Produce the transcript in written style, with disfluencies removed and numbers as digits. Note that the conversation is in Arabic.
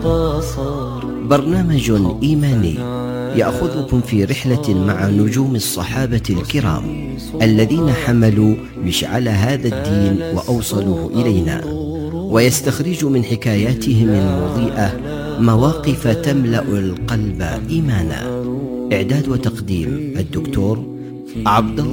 برنامج إيماني يأخذكم في رحلة مع نجوم الصحابة الكرام الذين حملوا مشعل هذا الدين وأوصلوه إلينا، ويستخرج من حكاياتهم المضيئة مواقف تملأ القلب إيمانا. إعداد وتقديم الدكتور عبد الله